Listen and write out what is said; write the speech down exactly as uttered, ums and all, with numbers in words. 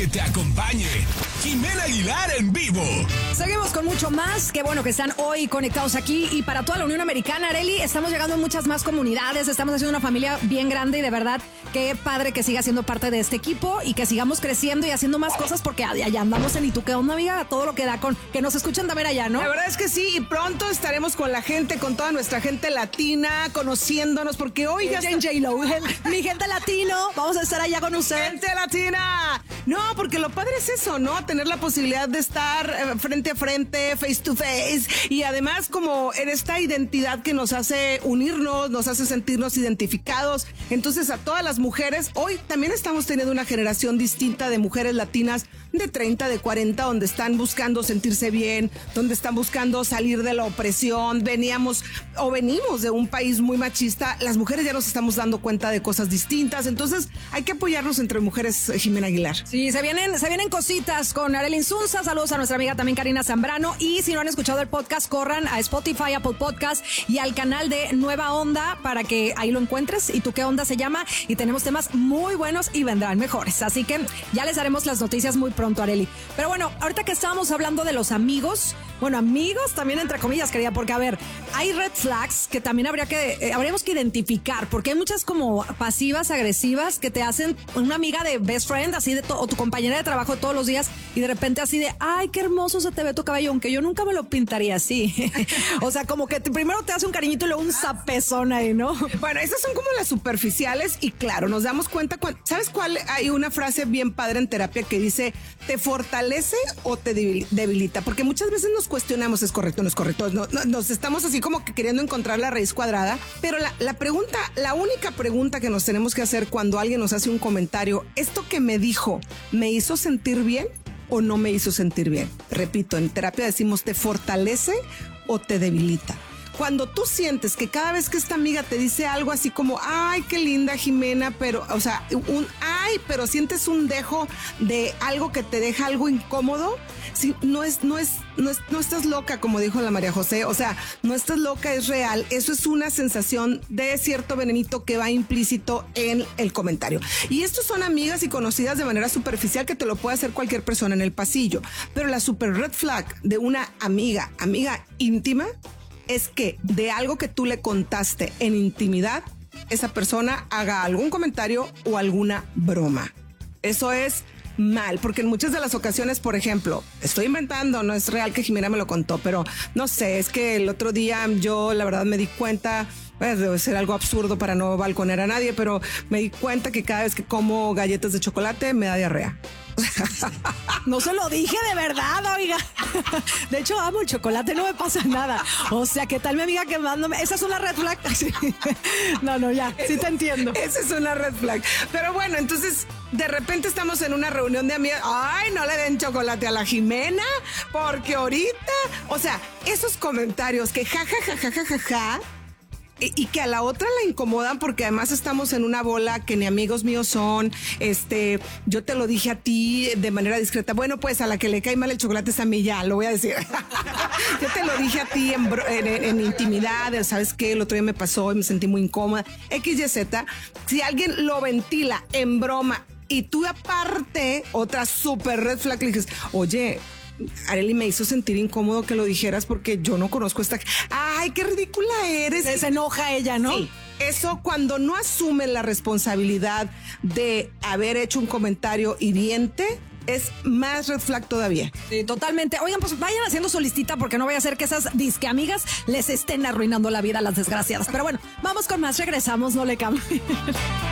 que te acompañe. Jimena Aguilar en vivo. Seguimos con mucho más. Qué bueno que están hoy conectados aquí. Y para toda la Unión Americana, Arely, estamos llegando a muchas más comunidades. Estamos haciendo una familia bien grande y de verdad, qué padre que siga siendo parte de este equipo y que sigamos creciendo y haciendo más cosas porque allá andamos en ¿y tú qué onda, amiga? Todo lo que da con que nos escuchan también allá, ¿no? La verdad es que sí, y pronto estaremos con la gente, con toda nuestra gente latina, conociéndonos, porque hoy ya... J Lo, mi gente latino, vamos a estar allá con usted. ¡Gente latina! No, porque lo padre es eso, ¿no? Tener la posibilidad de estar eh, frente a frente, face to face, y además como en esta identidad que nos hace unirnos, nos hace sentirnos identificados. Entonces a todas las mujeres, hoy también estamos teniendo una generación distinta de mujeres latinas de treinta, de cuarenta, donde están buscando sentirse bien, donde están buscando salir de la opresión. Veníamos o venimos de un país muy machista. Las mujeres ya nos estamos dando cuenta de cosas distintas. Entonces hay que apoyarnos entre mujeres, Jimena Aguilar. Sí, se vienen, se vienen cositas con Arely Insunza. Saludos a nuestra amiga también Karina Zambrano. Y si no han escuchado el podcast, corran a Spotify, Apple Podcast y al canal de Nueva Onda para que ahí lo encuentres. ¿Y tú qué onda se llama? Y tenemos temas muy buenos y vendrán mejores. Así que ya les daremos las noticias muy pronto, Arely. Pero bueno, ahorita que estábamos hablando de los amigos, bueno, amigos también entre comillas, quería, porque a ver, hay red flags que también habría que, eh, habríamos que identificar, porque hay muchas como pasivas, agresivas, que te hacen una amiga de best friend, así de to- o tu compañera de trabajo todos los días, y de repente así de, ay, qué hermoso se te ve tu cabello, aunque yo nunca me lo pintaría así. O sea, como que te, primero te hace un cariñito y luego un zapezón ahí, ¿no? Bueno, esas son como las superficiales y claro, nos damos cuenta, cuando, ¿sabes cuál? Hay una frase bien padre en terapia que dice, ¿te fortalece o te debilita? Porque muchas veces nos cuestionamos, ¿es correcto o no es correcto? No, no, nos estamos así como que queriendo encontrar la raíz cuadrada, pero la, la pregunta, la única pregunta que nos tenemos que hacer cuando alguien nos hace un comentario, ¿esto que me dijo me hizo sentir bien o no me hizo sentir bien? Repito, en terapia decimos, ¿te fortalece o te debilita? Cuando tú sientes que cada vez que esta amiga te dice algo así como, ay, qué linda Jimena, pero, o sea, un ay, pero sientes un dejo de algo que te deja algo incómodo, sí, no es, no es, no es, no estás loca, como dijo la María José, o sea, no estás loca, es real, eso es una sensación de cierto venenito que va implícito en el comentario. Y estos son amigas y conocidas de manera superficial que te lo puede hacer cualquier persona en el pasillo, pero la super red flag de una amiga, amiga íntima, es que de algo que tú le contaste en intimidad, esa persona haga algún comentario o alguna broma. Eso es mal, porque en muchas de las ocasiones, por ejemplo, estoy inventando, no es real que Jimena me lo contó, pero no sé, es que el otro día yo la verdad me di cuenta, pues debe ser algo absurdo para no balconear a nadie, pero me di cuenta que cada vez que como galletas de chocolate me da diarrea. No se lo dije de verdad, oiga. De hecho, amo el chocolate, no me pasa nada. O sea, ¿qué tal mi amiga quemándome? Esa es una red flag. Sí. No, no, ya, sí te entiendo. Esa es una red flag. Pero bueno, entonces, de repente estamos en una reunión de amigas. Ay, no le den chocolate a la Jimena, porque ahorita, o sea, esos comentarios que ja, ja, ja, ja, ja, ja, ja, y que a la otra la incomodan porque además estamos en una bola que ni amigos míos son, este, yo te lo dije a ti de manera discreta, bueno, pues a la que le cae mal el chocolate es a mí, ya, lo voy a decir. Yo te lo dije a ti en, en, en intimidad, ¿sabes qué? El otro día me pasó y me sentí muy incómoda, X Y Z. Si alguien lo ventila en broma y tú aparte, otra super red flag, le dices, oye, Arely, me hizo sentir incómodo que lo dijeras porque yo no conozco esta... ¡Ay, qué ridícula eres! Se, se enoja ella, ¿no? Sí. Eso cuando no asumen la responsabilidad de haber hecho un comentario hiriente, es más red flag todavía. Sí, totalmente. Oigan, pues vayan haciendo su listita porque no vaya a ser que esas disque amigas les estén arruinando la vida a las desgraciadas. Pero bueno, vamos con más. Regresamos, no le cambien.